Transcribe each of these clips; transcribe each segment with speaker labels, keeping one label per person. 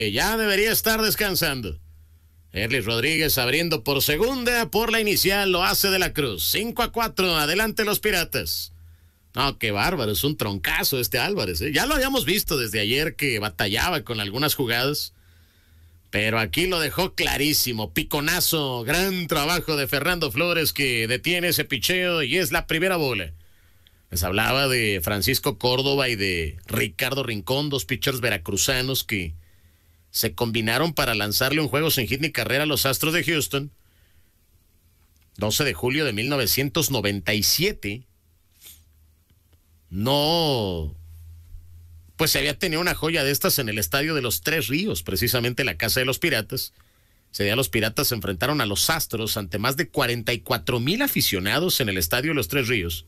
Speaker 1: ya debería estar descansando. Erlis Rodríguez abriendo por segunda, por la inicial lo hace de la Cruz. 5-4, adelante los Piratas. No, qué bárbaro, es un troncazo este Álvarez, ¿eh? Ya lo habíamos visto desde ayer que batallaba con algunas jugadas, pero aquí lo dejó clarísimo. Piconazo, gran trabajo de Fernando Flores que detiene ese picheo y es la primera bola. Les hablaba de Francisco Córdoba y de Ricardo Rincón, dos pitchers veracruzanos que se combinaron para lanzarle un juego sin hit ni carrera a los Astros de Houston. 12 de julio de 1997. No, pues se había tenido una joya de estas en el estadio de los Tres Ríos, precisamente la casa de los Piratas. Ese día los Piratas se enfrentaron a los Astros ante más de 44,000 aficionados en el estadio de los Tres Ríos.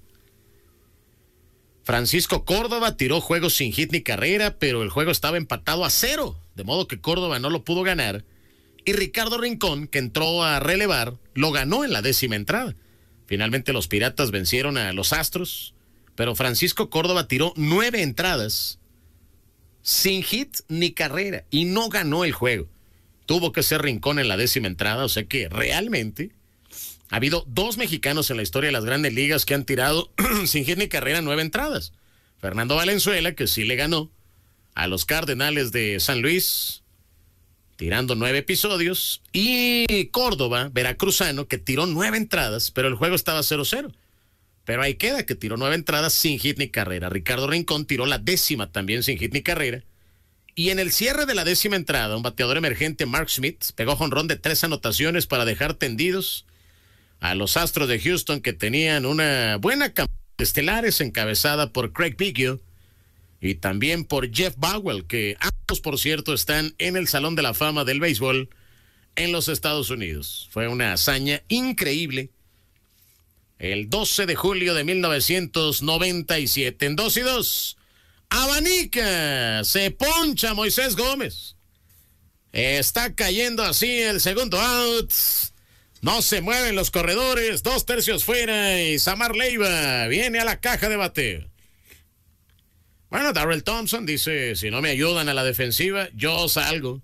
Speaker 1: Francisco Córdoba tiró juegos sin hit ni carrera, pero el juego estaba empatado a 0, de modo que Córdoba no lo pudo ganar. Y Ricardo Rincón, que entró a relevar, lo ganó en la 10ª entrada. Finalmente los Piratas vencieron a los Astros, pero Francisco Córdoba tiró 9 entradas sin hit ni carrera y no ganó el juego. Tuvo que ser Rincón en la 10ª entrada, o sea que realmente ha habido 2 mexicanos en la historia de las Grandes Ligas que han tirado sin hit ni carrera 9 entradas. Fernando Valenzuela, que sí le ganó a los Cardenales de San Luis, tirando 9 episodios, y Córdoba, veracruzano, que tiró 9 entradas, pero el juego estaba 0-0. Pero ahí queda, que tiró 9 entradas sin hit ni carrera. Ricardo Rincón tiró la 10ª también sin hit ni carrera. Y en el cierre de la 10ª entrada, un bateador emergente, Mark Smith, pegó jonrón de 3 anotaciones para dejar tendidos a los Astros de Houston, que tenían una buena campaña de estelares encabezada por Craig Biggio y también por Jeff Bagwell, que ambos, por cierto, están en el Salón de la Fama del Béisbol en los Estados Unidos. Fue una hazaña increíble. El 12 de julio de 1997, en 2-2, abanica, se poncha Moisés Gómez. Está cayendo así el segundo out. No se mueven los corredores, 2 tercios fuera y Samar Leiva viene a la caja de bateo. Bueno, Darrell Thompson dice, si no me ayudan a la defensiva, yo salgo.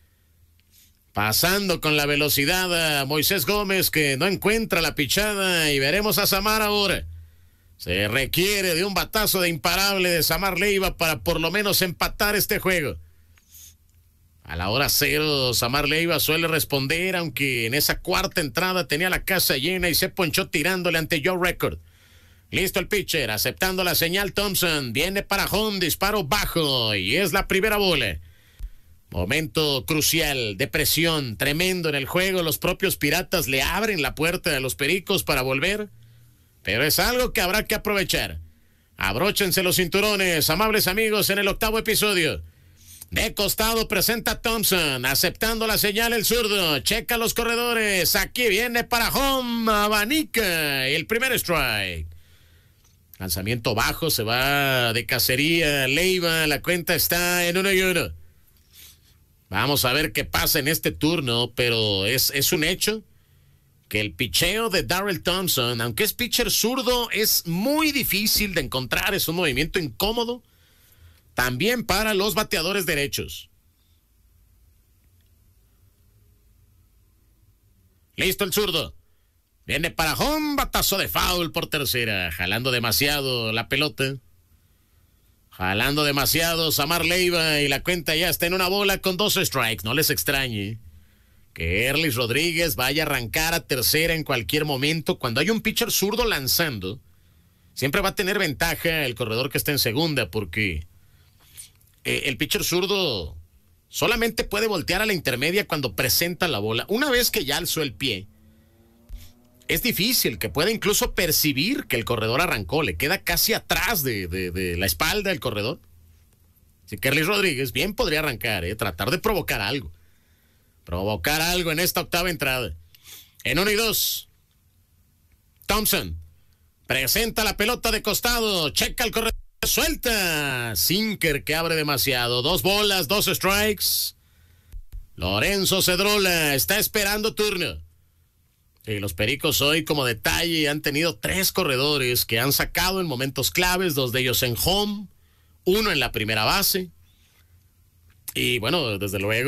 Speaker 1: Pasando con la velocidad a Moisés Gómez, que no encuentra la pichada, y veremos a Samar ahora. Se requiere de un batazo de imparable de Samar Leiva para por lo menos empatar este juego. A la hora 0, Samar Leiva suele responder, aunque en esa cuarta entrada tenía la casa llena y se ponchó tirándole ante Joe Record. Listo el pitcher, aceptando la señal Thompson, viene para home, disparo bajo, y es la primera bola. Momento crucial, de presión, tremendo en el juego. Los propios Piratas le abren la puerta a los Pericos para volver, pero es algo que habrá que aprovechar. Abróchense los cinturones, amables amigos, en el 8º episodio. De costado presenta Thompson, aceptando la señal el zurdo, checa los corredores, aquí viene para home, abanica, el primer strike. Lanzamiento bajo, se va de cacería Leiva, la cuenta está en 1-1. Vamos a ver qué pasa en este turno, pero es un hecho que el picheo de Darrell Thompson, aunque es pitcher zurdo, es muy difícil de encontrar, es un movimiento incómodo, también para los bateadores derechos. Listo el zurdo. Viene para home, batazo de foul por tercera, jalando demasiado la pelota. Jalando demasiado Samar Leiva y la cuenta ya está en 1 bola con 2 strikes. No les extrañe que Erlis Rodríguez vaya a arrancar a tercera en cualquier momento. Cuando hay un pitcher zurdo lanzando, siempre va a tener ventaja el corredor que está en segunda, porque el pitcher zurdo solamente puede voltear a la intermedia cuando presenta la bola. Una vez que ya alzó el pie, es difícil que pueda incluso percibir que el corredor arrancó, le queda casi atrás de la espalda del corredor. Así que Erlis Rodríguez bien podría arrancar, tratar de provocar algo. Provocar algo en esta 8ª entrada. En 1-2. Thompson presenta la pelota de costado, checa el corredor, suelta. Sinker que abre demasiado. 2 bolas, 2 strikes. Lorenzo Cedrola está esperando turno. Y los Pericos hoy, como detalle, han tenido 3 corredores que han sacado en momentos claves, 2 de ellos en home, 1 en la primera base. Y bueno, desde luego,